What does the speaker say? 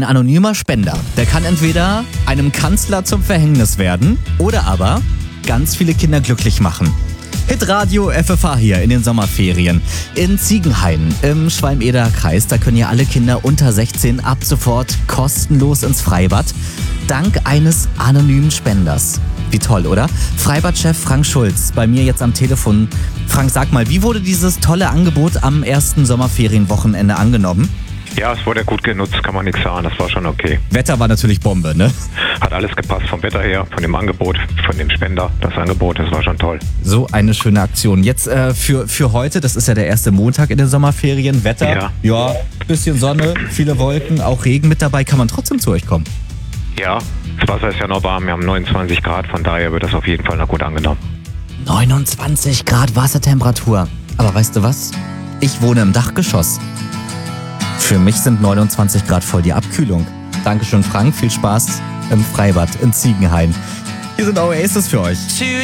Ein anonymer Spender, der kann entweder einem Kanzler zum Verhängnis werden oder aber ganz viele Kinder glücklich machen. Hitradio FFH hier in den Sommerferien. In Ziegenhain im Schwalm-Eder Kreis, da können ja alle Kinder unter 16 ab sofort kostenlos ins Freibad. Dank eines anonymen Spenders. Wie toll, oder? Freibadchef Frank Schulz bei mir jetzt am Telefon. Frank, sag mal, wie wurde dieses tolle Angebot am ersten Sommerferienwochenende angenommen? Ja, es wurde gut genutzt, kann man nichts sagen, das war schon okay. Wetter war natürlich Bombe, ne? Hat alles gepasst vom Wetter her, von dem Angebot, von dem Spender, das Angebot, das war schon toll. So eine schöne Aktion. Jetzt für heute, das ist ja der erste Montag in den Sommerferien, Wetter, ja, bisschen Sonne, viele Wolken, auch Regen mit dabei, kann man trotzdem zu euch kommen? Ja, das Wasser ist ja noch warm, wir haben 29 Grad, von daher wird das auf jeden Fall noch gut angenommen. 29 Grad Wassertemperatur. Aber weißt du was? Ich wohne im Dachgeschoss. Für mich sind 29 Grad voll die Abkühlung. Dankeschön, Frank. Viel Spaß im Freibad in Ziegenhain. Hier sind Oasis für euch.